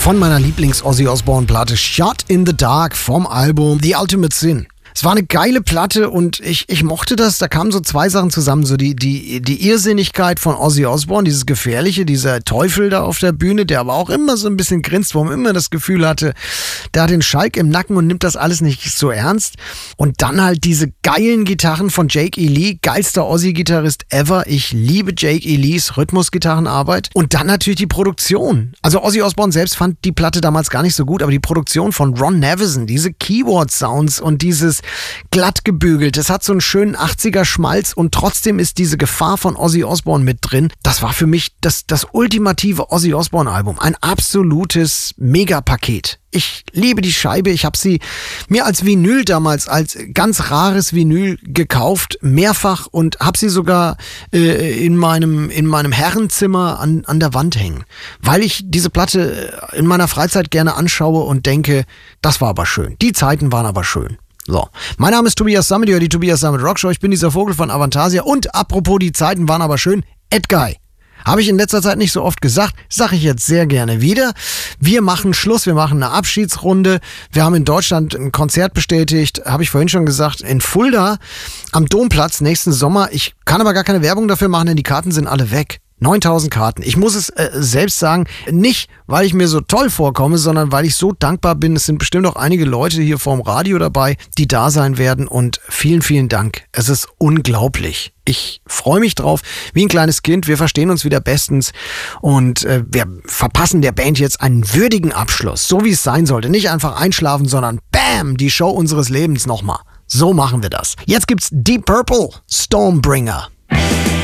von meiner Lieblings-Ozzy Osbourne-Platte Shot in the Dark vom Album The Ultimate Sin. Es war eine geile Platte und ich mochte das. Da kamen so zwei Sachen zusammen. So die Irrsinnigkeit von Ozzy Osbourne, dieses Gefährliche, dieser Teufel da auf der Bühne, der aber auch immer so ein bisschen grinst, wo man immer das Gefühl hatte, der hat den Schalk im Nacken und nimmt das alles nicht so ernst. Und dann halt diese geilen Gitarren von Jake E. Lee, geilster Ozzy-Gitarrist ever. Ich liebe Jake E. Lees Rhythmusgitarrenarbeit. Und dann natürlich die Produktion. Also Ozzy Osbourne selbst fand die Platte damals gar nicht so gut, aber die Produktion von Ron Nevison, diese Keyboard-Sounds und dieses glatt gebügelt. Es hat so einen schönen 80er-Schmalz und trotzdem ist diese Gefahr von Ozzy Osbourne mit drin. Das war für mich das ultimative Ozzy Osbourne-Album. Ein absolutes Megapaket. Ich liebe die Scheibe. Ich habe sie mir als Vinyl damals, als ganz rares Vinyl gekauft, mehrfach und habe sie sogar in meinem Herrenzimmer an der Wand hängen. Weil ich diese Platte in meiner Freizeit gerne anschaue und denke, das war aber schön. Die Zeiten waren aber schön. So, mein Name ist Tobias Sammet, ihr hört die Tobias Sammet Rockshow. Ich bin dieser Vogel von Avantasia und apropos die Zeiten waren aber schön, Edguy. Habe ich in letzter Zeit nicht so oft gesagt, sage ich jetzt sehr gerne wieder. Wir machen Schluss, wir machen eine Abschiedsrunde. Wir haben in Deutschland ein Konzert bestätigt, habe ich vorhin schon gesagt, in Fulda am Domplatz nächsten Sommer. Ich kann aber gar keine Werbung dafür machen, denn die Karten sind alle weg. 9.000 Karten. Ich muss es selbst sagen, nicht, weil ich mir so toll vorkomme, sondern weil ich so dankbar bin. Es sind bestimmt auch einige Leute hier vorm Radio dabei, die da sein werden und vielen, vielen Dank. Es ist unglaublich. Ich freue mich drauf, wie ein kleines Kind. Wir verstehen uns wieder bestens und wir verpassen der Band jetzt einen würdigen Abschluss, so wie es sein sollte. Nicht einfach einschlafen, sondern BAM, die Show unseres Lebens nochmal. So machen wir das. Jetzt gibt's Deep Purple, Stormbringer.